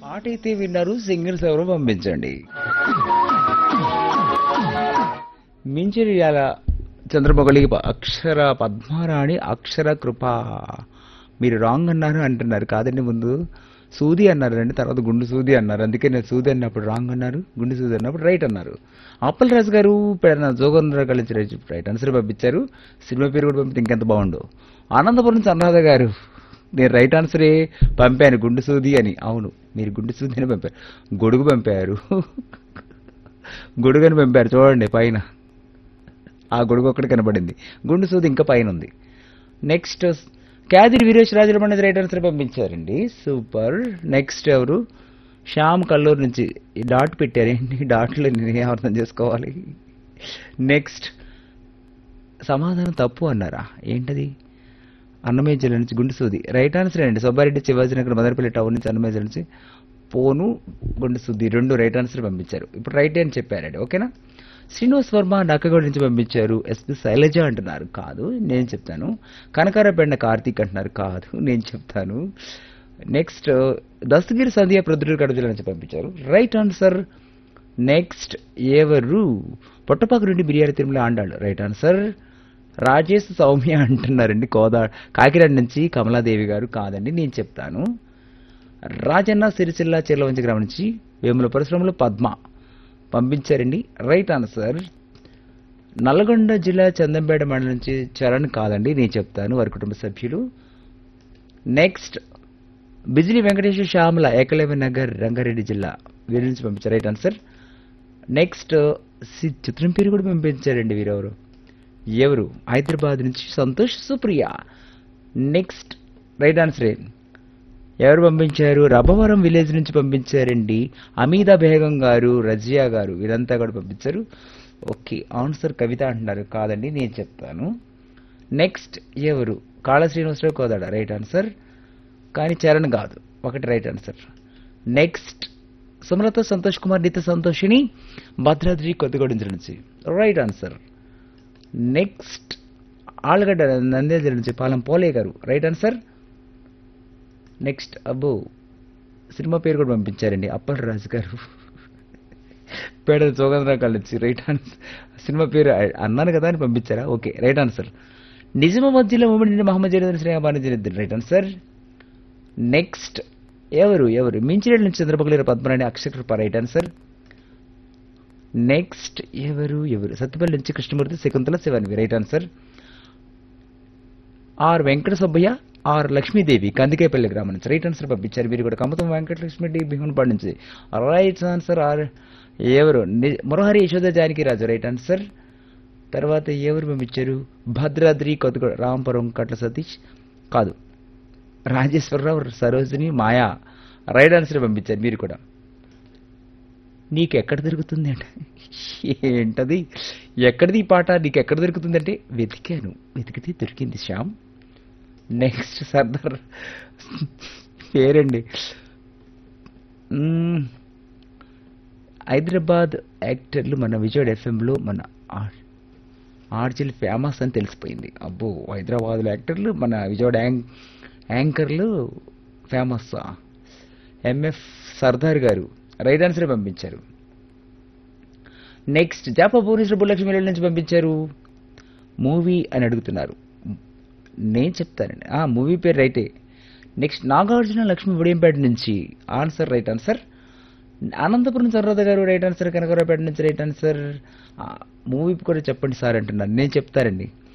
ఆట అయితే విన్నారు, సింగిల్స్ ఎవరో పంపించండి. మించిర్యాల చంద్రమౌళి అక్షర పద్మారాణి అక్షర కృప. మీరు రాంగ్ అన్నారు అంటున్నారు. కాదండి, ముందు సూది అన్నారు అండి, తర్వాత గుండు సూది అన్నారు. అందుకే నేను సూది అన్నప్పుడు రాంగ్ అన్నారు, గుండు సూది అన్నప్పుడు రైట్ అన్నారు. అప్పల్ రాజు గారు జోగంధ్ర కలిసి రైట్ ఆన్సర్ పంపించారు. సినిమా పేరు కూడా పంపితే ఇంకెంత బాగుండు. అనంతపురం నుంచి అనురాధ గారు, నేను రైట్ ఆన్సరే పంపాను గుండు సూది అని. అవును, మీరు గుండు సూది అని పంపారు. గొడుగు పంపారు, గొడుగని పంపారు. చూడండి పైన ఆ గొడుగు ఒక్కటి కనబడింది, గుండు సూది ఇంకా పైన ఉంది. నెక్స్ట్ క్యాదిరి వీరేష్ రాజుల పండిత రైట్ ఆన్సర్ పంపించారండి, సూపర్. నెక్స్ట్ ఎవరు? శ్యామ్ కల్లూరు నుంచి ఈ డాట్ పెట్టారేంటి, డాట్లో నేను అర్థం చేసుకోవాలి. నెక్స్ట్ సమాధానం తప్పు అన్నారా ఏంటది? అన్నమయ్య జిల్లా నుంచి గుండు సూది రైట్ ఆన్సర్ అండి. సుబ్బారెడ్డి శివాజీనగర్ మదనపల్లి టౌన్ నుంచి అన్నమయ్య జిల్లా నుంచి పోను గుండు సూది రెండు రైట్ ఆన్సర్ పంపించారు. ఇప్పుడు రైట్ అని చెప్పారండి, ఓకేనా. శ్రీనివాస్ వర్మ నక్కగౌడ నుంచి పంపించారు. ఎస్పి శైలజ అంటున్నారు, కాదు నేను చెప్తాను. కనకారపెండ కార్తీక్ అంటున్నారు, కాదు నేను చెప్తాను. నెక్స్ట్ దస్తగిరి సంధ్య ప్రొద్దుటూరు కడప జిల్లా నుంచి పంపించారు, రైట్ ఆన్సర్. నెక్స్ట్ ఎవరు? పొట్టపాకు నుండి బిర్యానీ తిరుమల ఆండాళ్ళు రైట్ ఆన్సర్. రాజేష్ సౌమ్య అంటున్నారండి, కాకినాడ నుంచి కమలాదేవి గారు, కాదండి నేను చెప్తాను. రాజన్న సిరిసిల్ల చెర్లవంచి గ్రామం నుంచి వేముల పరిశ్రమలో పద్మ పంపించారండి, రైట్ ఆన్సర్. నల్గొండ జిల్లా చందంపేట మండలం నుంచి చరణ్, కాదండి నేను చెప్తాను, వారి కుటుంబ సభ్యులు. నెక్స్ట్ బిజిలీ వెంకటేశ్వర శ్యామల ఏకలవ్య నగర్ రంగారెడ్డి జిల్లా, వీరి నుంచి పంపించారు, రైట్ ఆన్సర్. నెక్స్ట్ చిత్రం పేరు కూడా పంపించారండి వీరెవరు? ఎవరు? హైదరాబాద్ నుంచి సంతోష్ సుప్రియ. Next right ఆన్సరే. ఎవరు పంపించారు? రబవరం విలేజ్ నుంచి పంపించారండి, అమీదా బేగం గారు, రజియా గారు, వీరంతా కూడా పంపించారు. ఓకే, ఆన్సర్ కవిత అంటున్నారు, కాదండి నేను చెప్తాను. నెక్స్ట్ ఎవరు? కాళ శ్రీనివాసరావు కోదాడ రైట్ ఆన్సర్, కానీ చరణ్ కాదు, ఒకటి right answer. Next Sumalatha Santosh Kumar నిత్య సంతోషిని భద్రాద్రి కొత్తగూడెం నుంచి right answer. Next Allagadda Nandyal జిల్లా నుంచి పాలెం పోలే గారు రైట్ ఆన్సర్. నెక్స్ట్ అబ్బో సినిమా పేరు కూడా పంపించారండి, అప్పల్ రాజు గారు పేడ జోగంధ్ర నుంచి రైట్ ఆన్సర్. సినిమా పేరు అన్నాను కదా అని పంపించారా? Okay, right answer. నిజామాబాద్ జిల్లా ఉమ్మడి నుండి Mohammed Zareed శ్రేయాబాని right answer. Next ఎవరు? మించిరేళ్ళ నుంచి Chandrababu Padmarani Aksharakrupa right answer. Next ఎవరు? సత్తుపల్లి నుంచి Krishnamurthy Shakuntala Shivani right answer. Are Venkata Subbaiah are Lakshmidevi Kandikepalli గ్రామం నుంచి రైట్ ఆన్సర్ పంపించారు. మీరు కూడా కమతం వెంకటలక్ష్మి భీమునిపాడు నుంచి రైట్ ఆన్సర్. ఆర్ ఎవరు? మురహరి యశోద జానకి రాజు రైట్ ఆన్సర్. తర్వాత ఎవరు పంపించారు? భద్రాద్రి కొత్తగూడ రాంపురం కట్ల సతీష్, కాదు రాజేశ్వరరావు సరోజిని మాయా రైట్ ఆన్సర్ పంపించారు. మీరు కూడా నీకు ఎక్కడ దొరుకుతుంది అంటే ఏంటది, ఎక్కడిది ఈ పాట, నీకు ఎక్కడ దొరుకుతుంది అంటే వెతికాను, వెతికితే దొరికింది శ్యామ్. నెక్స్ట్ సర్దార్ పేరండి, హైదరాబాద్ యాక్టర్లు మన విజయవాడ ఎఫ్ఎంలో మన ఆర్జిల్ ఫేమస్ అని తెలిసిపోయింది. అబ్బో, హైదరాబాద్లో యాక్టర్లు మన విజయవాడ యాంకర్లు ఫేమస్. ఎంఎఫ్ సర్దార్ గారు రైట్ ఆన్సర్ పంపించారు. నెక్స్ట్ జాపా భువనేశ్వర భూలక్ష్మి నుంచి పంపించారు. మూవీ అని అడుగుతున్నారు, నేను చెప్తానండి, మూవీ పేరు రైటే. నెక్స్ట్ నాగార్జున లక్ష్మి ఉడియంపేట నుంచి ఆన్సర్ రైట్ ఆన్సర్. అనంతపురం సర్వద గారు రైట్ ఆన్సర్. కనకరావుపేట నుంచి రైట్ ఆన్సర్. మూవీ కూడా చెప్పండి సార్ అంటున్నారు, నేను చెప్తారండి.